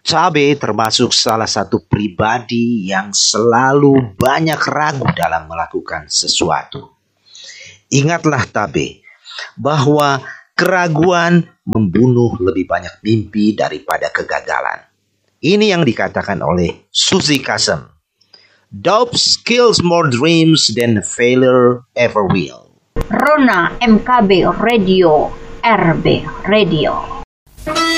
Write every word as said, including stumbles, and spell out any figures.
Tabe termasuk salah satu pribadi yang selalu banyak ragu dalam melakukan sesuatu. Ingatlah Tabe bahwa keraguan membunuh lebih banyak mimpi daripada kegagalan. Ini yang dikatakan oleh Suzy Kassem. Doubt kills more dreams than failure ever will. Rona M K B Radio, R B Radio.